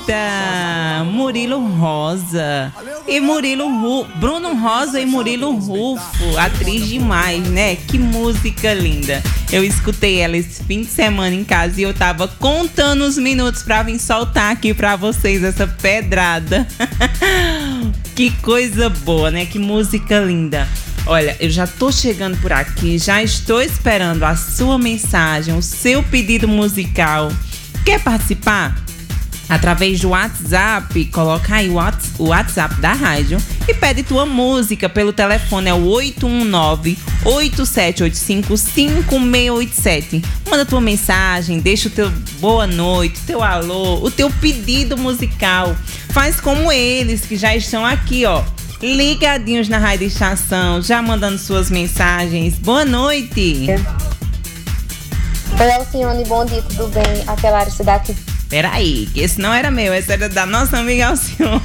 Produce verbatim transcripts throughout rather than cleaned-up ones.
Eita, Murilo Rosa e Murilo Ru... Bruno Rosa e Murilo Rufo, atriz demais, né? Que música linda. Eu escutei ela esse fim de semana em casa e eu tava contando os minutos pra vir soltar aqui pra vocês essa pedrada. Que coisa boa, né? Que música linda. Olha, eu já tô chegando por aqui, já estou esperando a sua mensagem, o seu pedido musical. Quer participar? Através do WhatsApp, coloca aí o WhatsApp da rádio e pede tua música pelo telefone, é o oito um nove, oito sete oito cinco, cinco seis oito sete. Manda tua mensagem, deixa o teu boa noite, teu alô, o teu pedido musical. Faz como eles que já estão aqui, ó, ligadinhos na Rádio Estação, já mandando suas mensagens. Boa noite. Oi, Alcione, bom dia, tudo bem? Aquela área daqui. Peraí, que esse não era meu, esse era da nossa amiga Alcione.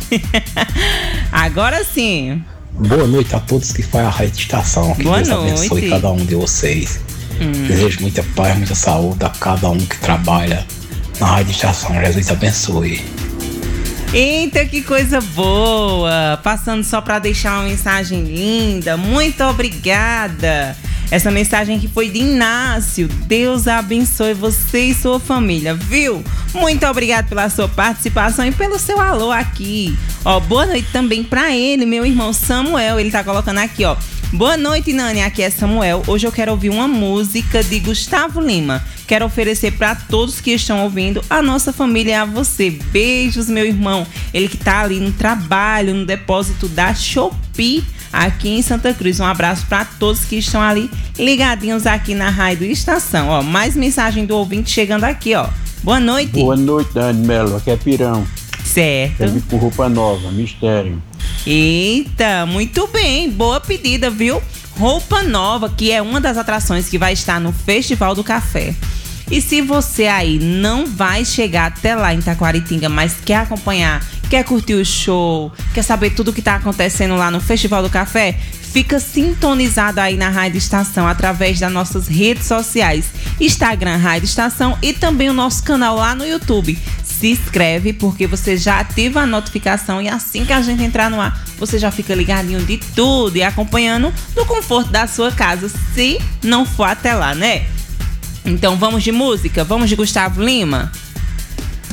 Agora sim. Boa noite a todos que fazem a Rádio Estação. Que Boa Deus noite. abençoe cada um de vocês. Hum. Desejo muita paz, muita saúde a cada um que trabalha na Rádio Estação. Jesus abençoe. Eita, que coisa boa! Passando só para deixar uma mensagem linda. Muito obrigada. Essa mensagem aqui foi de Inácio. Deus abençoe você e sua família, viu? Muito obrigado pela sua participação e pelo seu alô aqui. Ó, boa noite também para ele, meu irmão Samuel. Ele tá colocando aqui, ó. Boa noite, Nani. Aqui é Samuel. Hoje eu quero ouvir uma música de Gustavo Lima. Quero oferecer para todos que estão ouvindo, a nossa família e a você. Beijos, meu irmão. Ele que tá ali no trabalho, no depósito da Shopee, aqui em Santa Cruz. Um abraço para todos que estão ali ligadinhos aqui na Rádio Estação. Ó, mais mensagem do ouvinte chegando aqui, ó. Boa noite. Boa noite, Dani Melo. Aqui é Pirão. Certo. Serve por roupa nova, mistério. Eita, muito bem. Boa pedida, viu? Roupa Nova, que é uma das atrações que vai estar no Festival do Café. E se você aí não vai chegar até lá em Taquaritinga, mas quer acompanhar, quer curtir o show, quer saber tudo o que está acontecendo lá no Festival do Café, fica sintonizado aí na Rádio Estação através das nossas redes sociais, Instagram Rádio Estação e também o nosso canal lá no YouTube. Se inscreve porque você já ativa a notificação e assim que a gente entrar no ar, você já fica ligadinho de tudo e acompanhando no conforto da sua casa, se não for até lá, né? Então vamos de música? Vamos de Gustavo Lima?